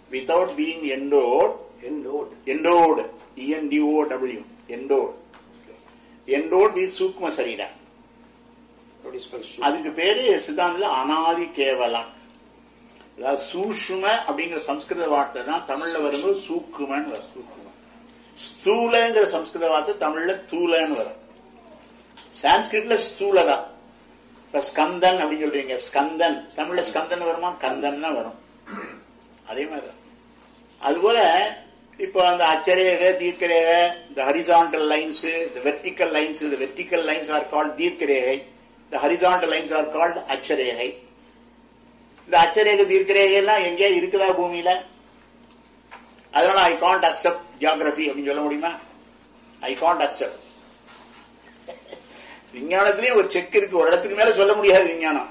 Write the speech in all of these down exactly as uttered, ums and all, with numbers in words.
without being endowed. Endowed. Endowed. E N D O W. Endowed. Endowed with Sukma Sarira. அதுக்கு பேரு சித்தாந்தத்தில் அனாதி கேவலம். அதாவது சூஷ்ம அப்படிங்கிற சம்ஸ்கிருத வார்த்தை தான் தமிழ்ல வரும்போது சூக்குமன்னு வரும். சூக்கும ஸ்தூலங்கிற சம்ஸ்கிருத வார்த்தை தமிழ்ல தூலன்னு வரும். சான்ஸ்கிரிட்ல ஸ்தூல தான். இப்ப ஸ்கந்தன் அப்படின்னு சொல்றீங்க, ஸ்கந்தன் தமிழ்ல ஸ்கந்தன் வருமா? கந்தன் தான் வரும். அதே மாதிரி அதுபோல இப்போ அந்த அச்சரேக தீர்க்கரேக, the horizontal lines, the vertical lines, the vertical lines are called தீர்க்கரேகை, the horizontal lines are called அச்சரேகை. இந்த அச்சரேக தீர்க்கரேகை எல்லாம் எங்கேயா இருக்குதா பூமியில? அதனால ஐ காண்ட் அக்செப்ட் ஜியோகிராபி அப்படின்னு சொல்ல முடியுமா? I can't accept. விஞ்ஞானத்திலேயே ஒரு செக் இருக்கு, ஒரு இடத்துக்கு மேல சொல்ல முடியாது விஞ்ஞானம்.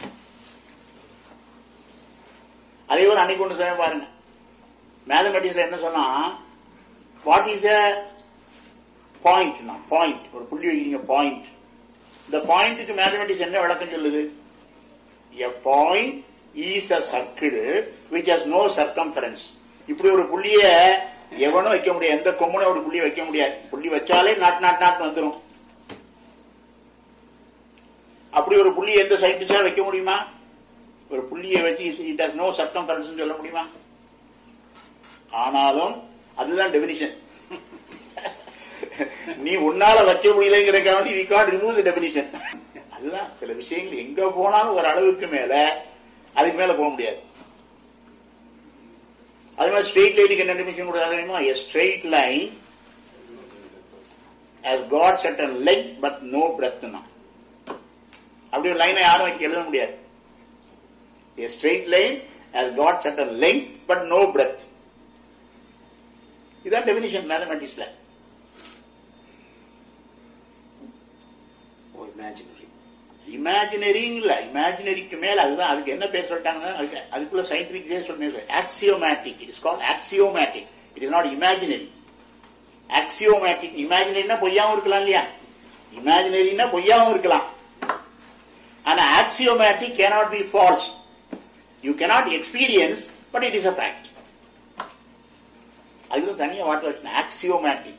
அதே போல அன்னைக்கு ஒன்று சொல்ல பாருங்க, மேத்தமெட்டிக்ஸ்ல என்ன சொன்னா, what is a point? Point ஒரு புள்ளி வைக்கிறீங்க, பாயிண்ட். இந்த பாயிண்ட்டுக்கு மேத்தமெட்டிக்ஸ் என்ன விளக்கம் சொல்லுது? a point is a circle which has no circumference. இப்படி ஒரு புள்ளிய எவனும் வைக்க முடியாது, எந்த கொம்பனும் ஒரு புள்ளி வைக்க முடியாது. புள்ளி வச்சாலே நாட் நாட் நாட் வந்துடும். அப்படி ஒரு புள்ளி எந்த சயின்டிஸ்டா வைக்க முடியுமா? ஒரு புள்ளியை வச்சு இட் ஹஸ் நோ சர்க்கம்ஃபரன்ஸ் சொல்ல முடியுமா? ஆனாலும் அதுதான் டெபினிஷன். நீ உன்னால வைக்க முடியலங்கிறதுக்காக we can't remove the definition. அதுதான் சில விஷயங்கள் எங்க போனாலும் ஒரு அளவுக்கு மேல அதுக்கு மேல போக முடியாது. அதே மாதிரி ஸ்ட்ரெயிட் லைனுக்கு என்ன டெபினிஷன் கொடுத்தாங்க? a straight line has got certain length but no breadth. அப்படி ஒரு லைனை யாரும் வைக்க எழுத முடியாது. a straight line has got certain length but no breadth. இதான் டெபினிஷன் மேத்தமெட்டிக்ஸ்ல. இமேஜினரி இல்ல, இமேஜினரிக்கு மேல அதுதான். அதுக்கு என்ன பேர் சொல்லிட்டாங்க? அதுக்குள்ள சயின்டிபிக் சொல்லுங்க, axiomatic. It is called axiomatic. It is not imaginary. Axiomatic. இமேஜினரினா பொய்யாவும் இருக்கலாம் இல்லையா? இமேஜினரினா பொய்யாவும் இருக்கலாம். ஆனா axiomatic cannot be false. You cannot experience, but it is a fact. அதுக்கு தனியா வார்த்தை வச்சு ஆக்சியோமேட்டிக்.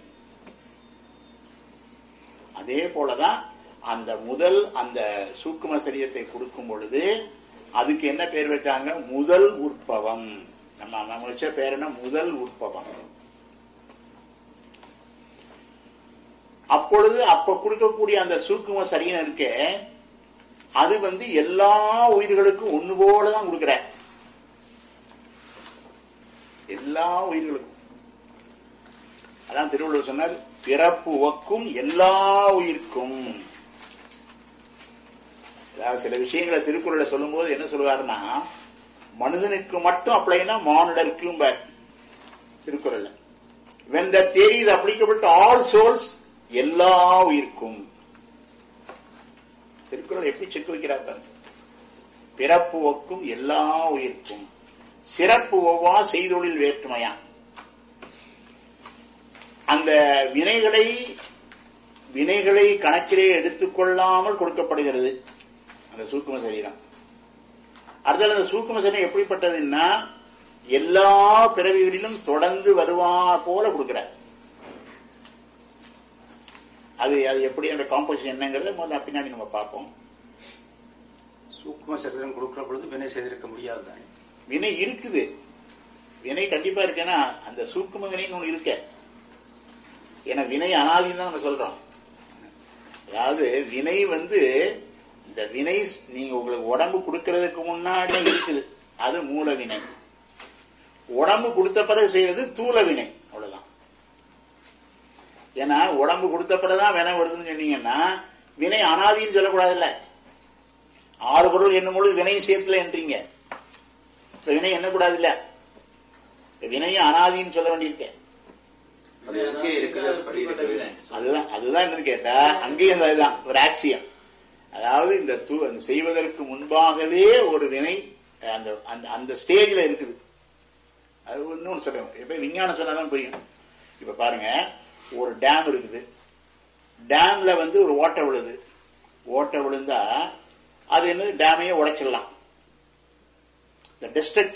அதே போலதான் அந்த முதல் அந்த சூக்கும சரீரத்தை கொடுக்கும் பொழுது அதுக்கு என்ன பேர் வச்சாங்க? முதல் உற்பவம். நம்ம நம்ம வச்ச பேர் என்ன? முதல் உற்பவம். அப்பொழுது அப்ப கொடுக்கக்கூடிய அந்த சூக்கும சரீரம் இருக்கே, அது வந்து எல்லா உயிர்களுக்கும் ஒண்ணு போலதான் கொடுக்கிற. எல்லா உயிர்களுக்கும். அதான் திருவள்ளுவர் சொன்னார், பிறப்பு ஒக்கும் எல்லா உயிர்க்கும். அதாவது சில விஷயங்களை திருக்குறளை சொல்லும் போது என்ன சொல்லுவாருன்னா, மனிதனுக்கு மட்டும் அப்ளைனா மானுடருக்கும் Thirukkural. when that theory is applicable to all souls, எல்லா உயிர்க்கும். திருக்குறள் எப்படி செக் வைக்கிறார்? பிறப்பு ஒக்கும் எல்லா உயிர்க்கும், சிறப்பு ஒவ்வா செய்தொழில் வேற்றுமையா. அந்த வினைகளை வினைகளை கணக்கிலே எடுத்துக்கொள்ளாமல் கொடுக்கப்படுகிறது அந்த சூக்கும சரீரம். அடுத்தது அந்த சூக்கும சரீரம் எப்படிப்பட்டதுன்னா, எல்லா பிறவிகளிலும் தொடர்ந்து வருவா போல கொடுக்கிறார். அது அது எப்படி அந்த காம்போசிஷன் என்னங்கிறத முதல்ல பின்னாடி நம்ம பார்ப்போம். சூக்கும சரீரம் கொடுக்கிற பொழுது வினை செய்திருக்க முடியாது. வினை இருக்குது, வினை கண்டிப்பா இருக்கேன்னா அந்த சூக்கும வினைன்னு ஒண்ணு இருக்க. ஏன்னா வினை அனாதின்னு தான் நம்ம சொல்றோம். அதாவது வினை வந்து இந்த வினை நீங்க உங்களுக்கு உடம்பு கொடுக்கறதுக்கு முன்னாடி இருக்குது, அது மூல வினை. உடம்பு கொடுத்த பிறகு செய்யறது தூல வினை. அவ்வளவுதான். ஏன்னா உடம்பு கொடுத்த பிறகுதான் வினை வருதுன்னு சொன்னீங்கன்னா வினை அனாதின்னு சொல்லக்கூடாதுல்ல. ஆறு பொருள் என்னும் பொழுது வினையும் சேர்த்துல என்றீங்க, வினை என்ன கூடாது இல்ல. வினையும் அனாதின்னு சொல்ல வேண்டியிருக்கேன். அதுதான் அதுதான் என்னன்னு கேட்டா அங்கேயும் அதுதான் ஒரு ஆக்சியம். அதாவது இந்த செய்வதற்கு முன்பாகவே ஒரு வினை அந்த அந்த ஸ்டேஜ்ல இருக்குது. அது இன்னொன்னு சொல்றேன், இப்ப விஞ்ஞானம் சொன்னாதான் புரியும். இப்ப பாருங்க, ஒரு டேம் இருக்குது, டேம்ல வந்து ஒரு ஓட்டை விழுது. ஓட்டை விழுந்தா அது என்ன, டேமையே உடைச்சிடலாம். இந்த டிஸ்ட்ரக்டிவ்